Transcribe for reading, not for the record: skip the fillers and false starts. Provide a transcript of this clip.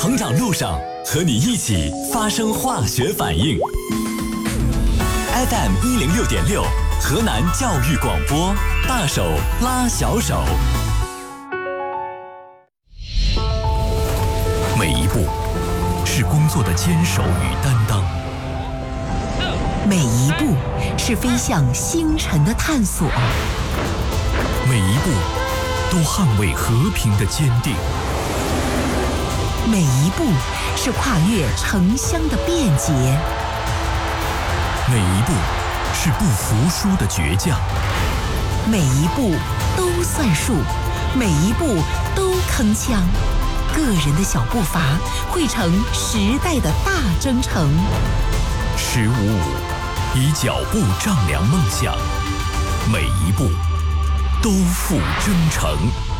成长路上，和你一起发生化学反应。FM 106.6，河南教育广播，大手拉小手。每一步是工作的坚守与担当， 每一步是飞向星辰的探索， 每一步都捍卫和平的坚定， 每一步是跨越城乡的便捷， 每一步是不服输的倔强， 每一步都算数，每一步都铿锵。个人的小步伐汇成时代的大征程。 155以脚步丈量梦想，每一步都付真诚。